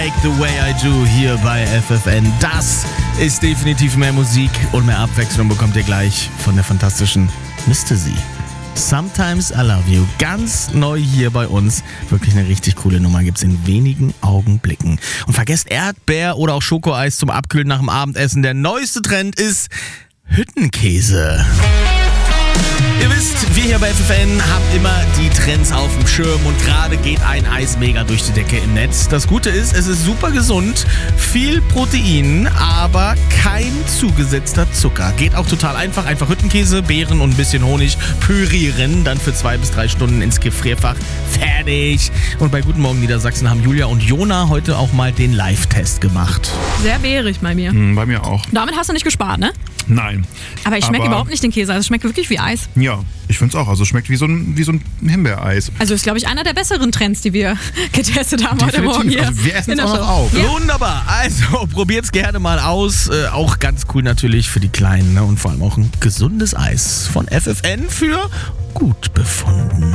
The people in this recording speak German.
Like the Way I Do hier bei FFN. Das ist definitiv mehr Musik und mehr Abwechslung bekommt ihr gleich von der fantastischen Mr. Z. Sometimes I Love You. Ganz neu hier bei uns. Wirklich eine richtig coole Nummer. Gibt's in wenigen Augenblicken. Und vergesst Erdbeer oder auch Schokoeis zum Abkühlen nach dem Abendessen. Der neueste Trend ist Hüttenkäse. Ihr wisst, wir hier bei FFN haben immer die Trends auf dem Schirm und gerade geht ein Eis mega durch die Decke im Netz. Das Gute ist, es ist super gesund, viel Protein, aber kein zugesetzter Zucker. Geht auch total einfach. Einfach Hüttenkäse, Beeren und ein bisschen Honig pürieren, dann für 2 bis 3 Stunden ins Gefrierfach. Fertig. Und bei Guten Morgen Niedersachsen haben Julia und Jona heute auch mal den Live-Test gemacht. Sehr beerig bei mir. Bei mir auch. Damit hast du nicht gespart, ne? Nein. Aber ich schmecke überhaupt nicht den Käse. Also es schmeckt wirklich wie Eis. Ja, ich finde es auch. Also es schmeckt wie so ein Himbeereis. Also ist, glaube ich, einer der besseren Trends, die wir getestet haben heute Morgen hier. Also wir essen es in der auch noch Show. auf. Ja. Wunderbar. Also probiert's gerne mal aus. Auch ganz cool natürlich für die Kleinen, ne? Und vor allem auch ein gesundes Eis von FFN für gut befunden.